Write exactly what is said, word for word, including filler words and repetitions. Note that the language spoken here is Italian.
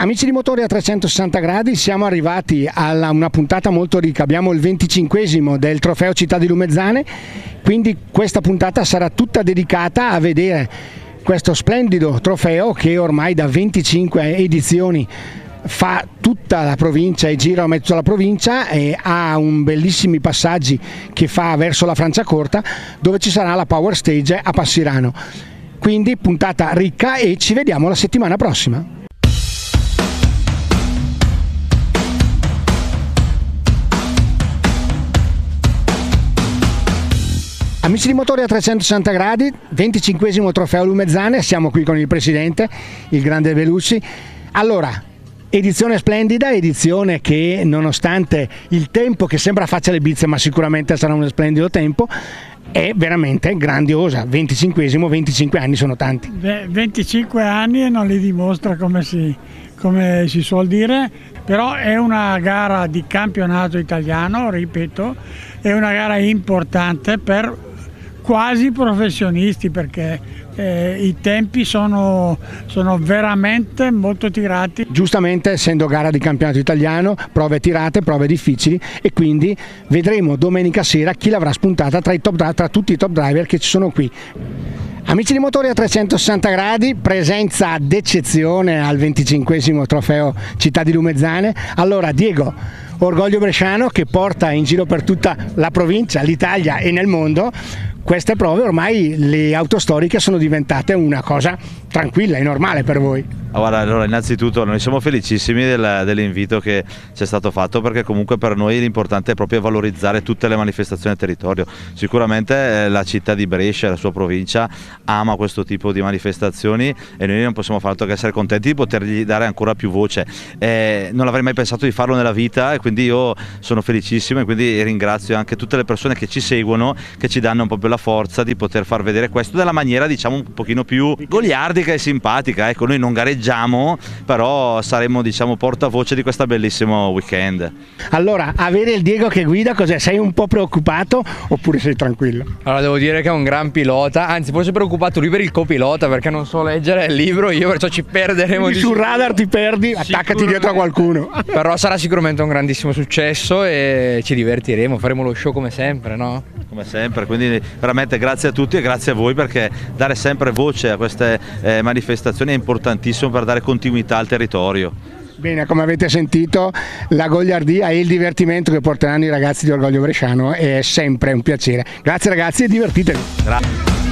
Amici di Motori a trecentosessanta gradi, siamo arrivati a una puntata molto ricca, abbiamo il venticinquesimo del trofeo Città di Lumezzane, quindi questa puntata sarà tutta dedicata a vedere questo splendido trofeo che ormai da venticinque edizioni fa tutta la provincia e gira a mezzo la provincia e ha un bellissimi passaggi che fa verso la Franciacorta, dove ci sarà la Power Stage a Passirano. Quindi puntata ricca e ci vediamo la settimana prossima. Amici di Motori a trecentosessanta gradi, venticinquesimo trofeo Lumezzane, siamo qui con il presidente, il grande Belucci. Allora, edizione splendida, edizione che nonostante il tempo che sembra faccia le bizze, ma sicuramente sarà un splendido tempo, è veramente grandiosa. venticinquesimo, venticinque anni sono tanti. Beh, venticinque anni e non li dimostra, come si, come si suol dire, però è una gara di campionato italiano, ripeto, è una gara importante per quasi professionisti, perché eh, i tempi sono, sono veramente molto tirati. Giustamente, essendo gara di campionato italiano, prove tirate, prove difficili, e quindi vedremo domenica sera chi l'avrà spuntata tra, i top, tra tutti i top driver che ci sono qui. Amici di Motori a trecentosessanta gradi, presenza d'eccezione al venticinquesimo trofeo Città di Lumezzane. Allora Diego, orgoglio bresciano che porta in giro per tutta la provincia, l'Italia e nel mondo queste prove, ormai le auto storiche sono diventate una cosa tranquilla e normale per voi. Guarda, allora innanzitutto noi siamo felicissimi del, dell'invito che ci è stato fatto, perché comunque per noi l'importante è proprio valorizzare tutte le manifestazioni del territorio. Sicuramente eh, la città di Brescia e la sua provincia ama questo tipo di manifestazioni e noi non possiamo fare altro che essere contenti di potergli dare ancora più voce. Eh, non avrei mai pensato di farlo nella vita e quindi io sono felicissimo e quindi ringrazio anche tutte le persone che ci seguono, che ci danno un po' più la forza di poter far vedere questo nella maniera, diciamo, un pochino più goliardica e simpatica. Ecco, noi non gareggiamo, però saremo, diciamo, portavoce di questo bellissimo weekend. Allora, avere il Diego che guida, cos'è? Sei un po' preoccupato oppure sei tranquillo? Allora, devo dire che è un gran pilota, anzi forse preoccupato lui per il copilota, perché non so leggere il libro io, perciò ci perderemo. Quindi di sul radar ti perdi, attaccati dietro a qualcuno. Però sarà sicuramente un grandissimo successo e ci divertiremo, faremo lo show come sempre, no? Come sempre, quindi veramente grazie a tutti e grazie a voi, perché dare sempre voce a queste eh, manifestazioni è importantissimo per dare continuità al territorio. Bene, come avete sentito, la goliardia e il divertimento che porteranno i ragazzi di Orgoglio Bresciano è sempre un piacere. Grazie ragazzi e divertitevi. Grazie.